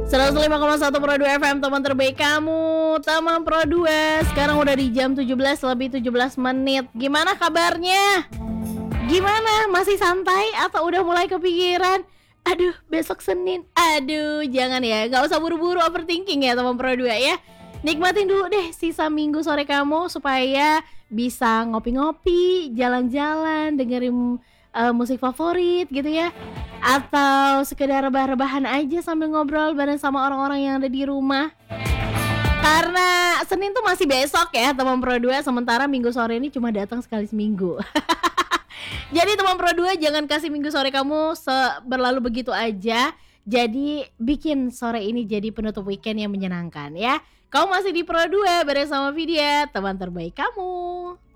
105,1 Pro 2 FM, teman terbaik kamu, teman Pro 2. Sekarang udah di jam 17 lebih 17 menit. Gimana kabarnya? Gimana? Masih santai atau udah mulai kepikiran? Aduh, besok Senin. Aduh, jangan ya. Gak usah buru-buru overthinking ya teman Pro 2 ya. Nikmatin dulu deh sisa minggu sore kamu supaya bisa ngopi-ngopi, jalan-jalan, dengerin musik favorit gitu ya. Atau sekedar rebah-rebahan aja sambil ngobrol bareng sama orang-orang yang ada di rumah. Karena Senin tuh masih besok ya teman Pro 2, sementara minggu sore ini cuma datang sekali seminggu. Jadi teman Pro 2 jangan kasih minggu sore kamu berlalu begitu aja. Jadi bikin sore ini jadi penutup weekend yang menyenangkan ya. Kamu masih di Pro 2 bersama Vidya, teman terbaik kamu.